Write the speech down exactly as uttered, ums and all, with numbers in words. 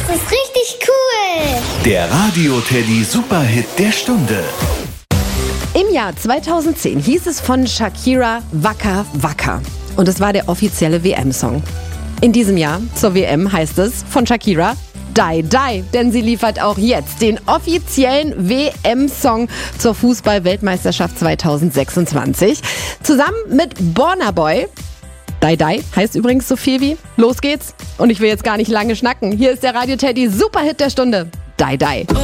ist richtig cool. Der Radio-Teddy Superhit der Stunde. Im Jahr zweitausendzehn hieß es von Shakira Waka Waka. Und es war der offizielle W M-Song. In diesem Jahr zur W M heißt es von Shakira Die Die, denn sie liefert auch jetzt den offiziellen W M-Song zur Fußball-Weltmeisterschaft zweitausendsechsundzwanzig. Zusammen mit Burna Boy. Die Die heißt übrigens so viel wie Los geht's. Und ich will jetzt gar nicht lange schnacken. Hier ist der Radio-Teddy Superhit der Stunde. Die Die.